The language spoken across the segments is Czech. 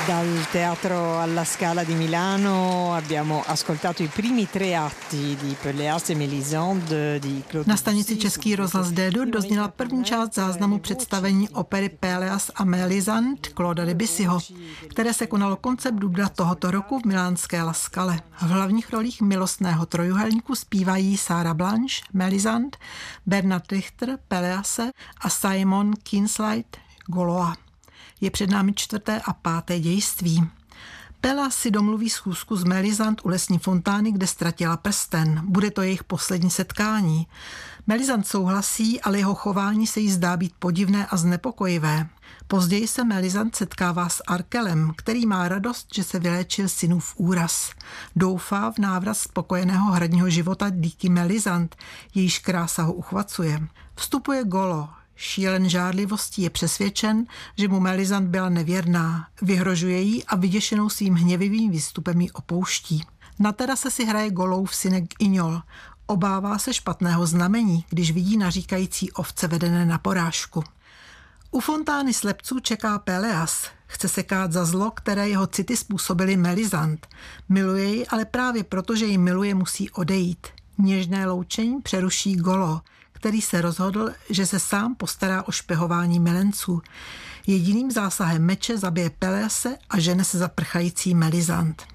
Dal Teatro alla Scala di Milano abbiamo ascoltato i primi 3 atti di Pelléas et Mélisande di Claude. Na stanici Český rozhlas D-Dur dozněla první část záznamu představení opery Pelléas a Mélisande Clauda Debussyho, které se konalo koncem dubna tohoto roku v milánské La Scale. V hlavních rolích milostného trojuhelníku zpívají Sarah Blanche, Mélisande, Bernard Richter, Pelléase a Simon Keenslide, Goloa. Je před námi 4. a 5. dějství. Pelléas si domluví schůzku s Mélisande u lesní fontány, kde ztratila prsten. Bude to jejich poslední setkání. Mélisande souhlasí, ale jeho chování se jí zdá být podivné a znepokojivé. Později se Mélisande setkává s Arkelem, který má radost, že se vyléčil synův úraz. Doufá v návrat spokojeného hradního života díky Mélisande, jejíž krása ho uchvacuje. Vstupuje Golo. Šílen žárlivostí je přesvědčen, že mu Mélisande byla nevěrná. Vyhrožuje jí a vyděšenou svým hněvivým výstupem ji opouští. Na terase si hraje Golův synek Ignol. Obává se špatného znamení, když vidí naříkající ovce vedené na porážku. U fontány slepců čeká Pelléas. Chce se kát za zlo, které jeho city způsobily Mélisande. Miluje ji, ale právě proto, že ji miluje, musí odejít. Něžné loučení přeruší Golo, který se rozhodl, že se sám postará o špehování milenců. Jediným zásahem meče zabije Pelléase a žene se za prchající Mélisande.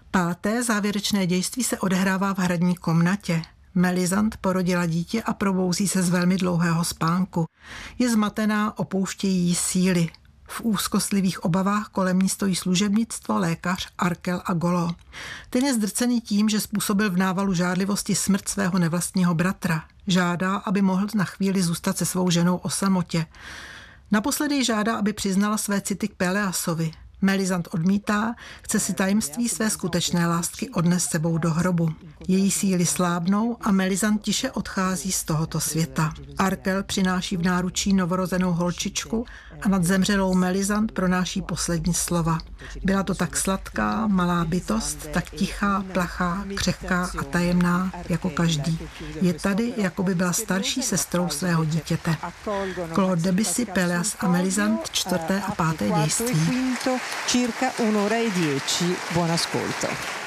5. závěrečné dějství se odehrává v hradní komnatě. Mélisande porodila dítě a probouzí se z velmi dlouhého spánku. Je zmatená, opouštějí jí síly. V úzkostlivých obavách kolem ní stojí služebnictvo, lékař, Arkel a Golo. Ten je zdrcený tím, že způsobil v návalu žárlivosti smrt svého nevlastního bratra. Žádá, aby mohl na chvíli zůstat se svou ženou o samotě. Naposledy žádá, aby přiznala své city k Pelléasovi. Mélisande odmítá, chce si tajemství své skutečné lásky odnést sebou do hrobu. Její síly slábnou a Mélisande tiše odchází z tohoto světa. Arkel přináší v náručí novorozenou holčičku a nad zemřelou Mélisande pronáší poslední slova. Byla to tak sladká, malá bytost, tak tichá, plachá, křehká a tajemná, jako každý. Je tady, jako by byla starší sestrou svého dítěte. Claude Debussy, Pelléas a Mélisande, 4. a 5. dějství. Circa 1 ora e 10. Buon ascolto.